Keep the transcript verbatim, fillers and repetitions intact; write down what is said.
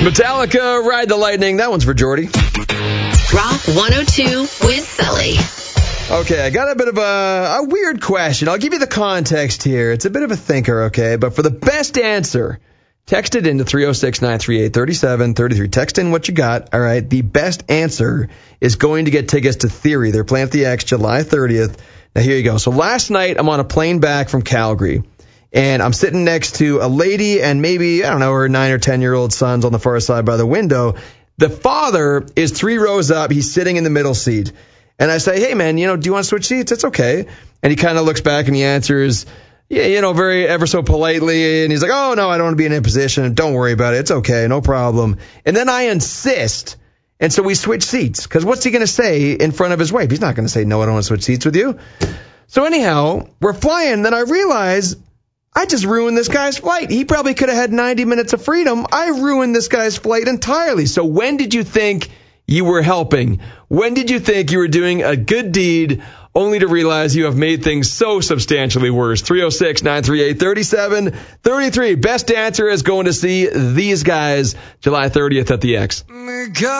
Metallica, Ride the Lightning. That one's for Jordy. Rock one oh two with Sully. Okay, I got a bit of a, a weird question. I'll give you the context here. It's a bit of a thinker, okay? But for the best answer, text it into three oh six, nine three eight, three seven three three. Text in what you got, all right? The best answer is going to get tickets to Theory. They're playing at the X July thirtieth. Now, here you go. So last night, I'm on a plane back from Calgary, and I'm sitting next to a lady and maybe, I don't know, her nine or ten-year-old son's on the far side by the window. The father is three rows up. He's sitting in the middle seat. And I say, hey, man, you know, do you want to switch seats? It's okay. And he kind of looks back and he answers, yeah, you know, very ever so politely. And he's like, oh, no, I don't want to be in a position. Don't worry about it. It's okay. No problem. And then I insist. And so we switch seats. Because what's he going to say in front of his wife? He's not going to say, no, I don't want to switch seats with you. So anyhow, we're flying. Then I realize I just ruined this guy's flight. He probably could have had ninety minutes of freedom. I ruined this guy's flight entirely. So when did you think you were helping? When did you think you were doing a good deed only to realize you have made things so substantially worse? three oh six, nine three eight, three seven three three. Best answer is going to see these guys July thirtieth at the X.